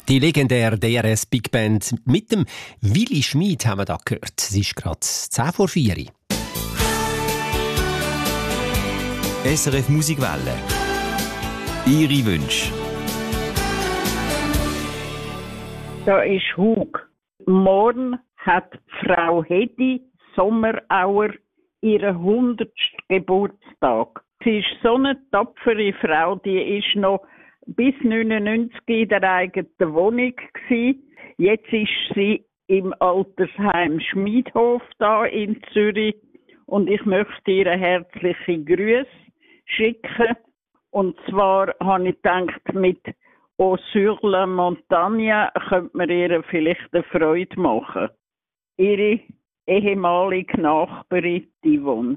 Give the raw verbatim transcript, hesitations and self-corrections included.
Die legendäre D R S Big Band mit dem Willi Schmid haben wir da gehört. Es ist gerade zehn vor vier. S R F Musikwelle. Ihre Wünsche. Da ist Hug. Morgen hat Frau Hedi Sommerauer ihren hundertsten Geburtstag. Sie ist so eine tapfere Frau, die ist noch bis neunundneunzig in der eigenen Wohnung gsi. Jetzt ist sie im Altersheim Schmidhof da in Zürich und ich möchte ihr herzliche Grüße schicken. Und zwar habe ich gedacht, mit «Au sur la montagne» könnte man ihr vielleicht eine Freude machen. Ihre ehemalige Nachbarin Yvonne.